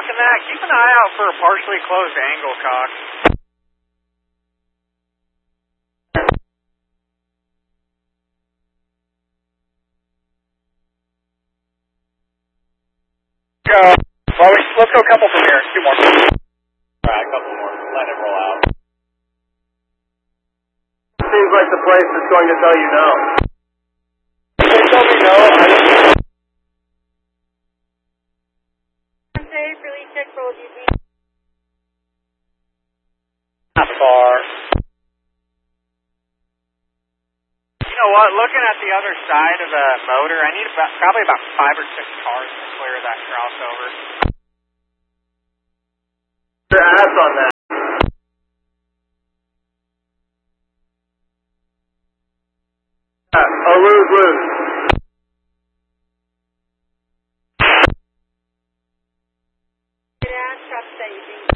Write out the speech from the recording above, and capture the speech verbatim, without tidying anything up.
blocking that. Keep an eye out for a partially closed angle cock. Go. Well, we, let's go a couple from here. Two more. Alright, a couple more. Let it roll out. Seems like the place is going to tell you no. They tell me no. I don't... Safe, release check for O G P. Not far. You know what? Looking at the other side of the motor, I need about probably about five or six cars to clear that crossover. Your ass on that. Yeah, oh, lose, lose. Get out, trust safety.